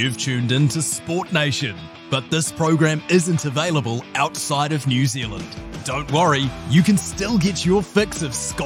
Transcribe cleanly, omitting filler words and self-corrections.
You've tuned in to Sport Nation, but this program isn't available outside of New Zealand. Don't worry, you can still get your fix of